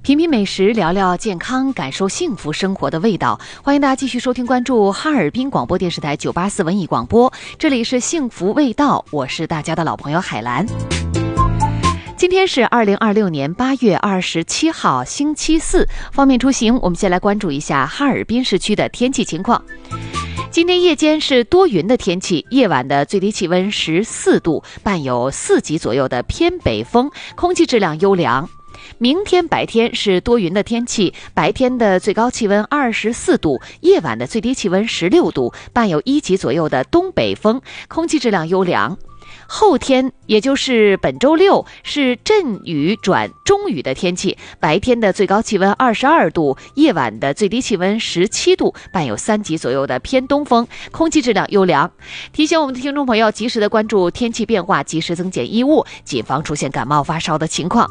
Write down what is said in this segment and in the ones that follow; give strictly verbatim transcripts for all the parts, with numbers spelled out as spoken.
品品美食，聊聊健康，感受幸福生活的味道。欢迎大家继续收听关注哈尔滨广播电视台九八四文艺广播，这里是幸福味道，我是大家的老朋友海兰。今天是二零二六年八月二十七号星期四，方便出行，我们先来关注一下哈尔滨市区的天气情况。今天夜间是多云的天气，夜晚的最低气温十四度，伴有四级左右的偏北风，空气质量优良。明天白天是多云的天气，白天的最高气温二十四度，夜晚的最低气温十六度，伴有一级左右的东北风，空气质量优良。后天也就是本周六是阵雨转中雨的天气，白天的最高气温二十二度，夜晚的最低气温十七度，伴有三级左右的偏东风，空气质量优良。提醒我们的听众朋友及时的关注天气变化，及时增减衣物，谨防出现感冒发烧的情况。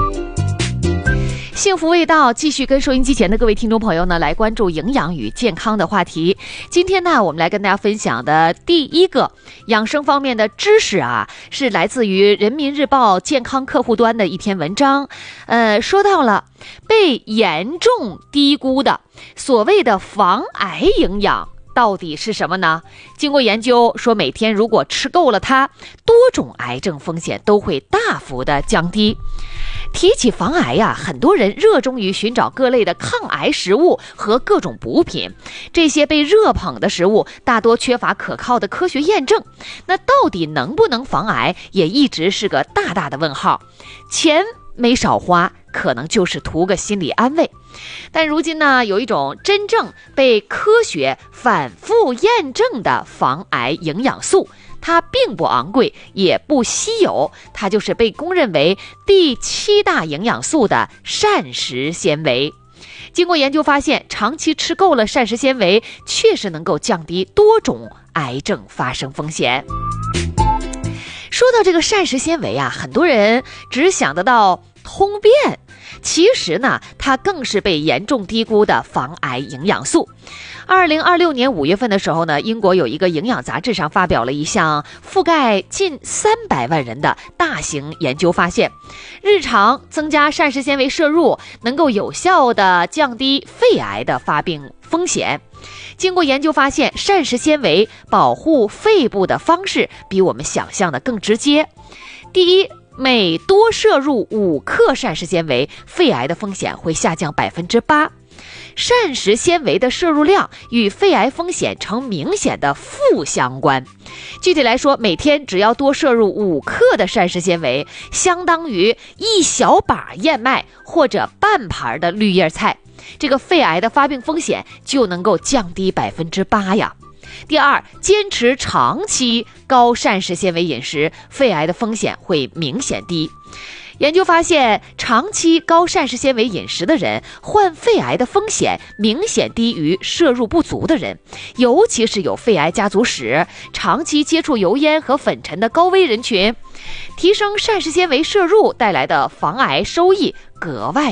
幸福味道继续跟收音机前的各位听众朋友呢来关注营养与健康的话题。今天呢我们来跟大家分享的第一个养生方面的知识啊，是来自于人民日报健康客户端的一篇文章。呃，说到了被严重低估的所谓的防癌营养到底是什么呢？经过研究说，每天如果吃够了它，多种癌症风险都会大幅的降低。提起防癌呀、啊，很多人热衷于寻找各类的抗癌食物和各种补品，这些被热捧的食物大多缺乏可靠的科学验证，那到底能不能防癌，也一直是个大大的问号。钱没少花，可能就是图个心理安慰。但如今呢，有一种真正被科学反复验证的防癌营养素，它并不昂贵，也不稀有，它就是被公认为第七大营养素的膳食纤维。经过研究发现，长期吃够了膳食纤维，确实能够降低多种癌症发生风险。说到这个膳食纤维啊，很多人只想得到通便，其实呢，它更是被严重低估的防癌营养素。二零二六年五月份的时候呢，英国有一个营养杂志上发表了一项覆盖近三百万人的大型研究，发现日常增加膳食纤维摄入能够有效的降低肺癌的发病风险。经过研究发现，膳食纤维保护肺部的方式比我们想象的更直接。第一，每多摄入五克膳食纤维，肺癌的风险会下降百分之八。膳食纤维的摄入量与肺癌风险呈明显的负相关。具体来说，每天只要多摄入五克的膳食纤维，相当于一小把燕麦或者半盘的绿叶菜，这个肺癌的发病风险就能够降低百分之八呀。第二，坚持长期高膳食纤维饮食，肺癌的风险会明显低。研究发现，长期高膳食纤维饮食的人患肺癌的风险明显低于摄入不足的人，尤其是有肺癌家族史、长期接触油烟和粉尘的高危人群。提升膳食纤维摄入带来的防癌收益格外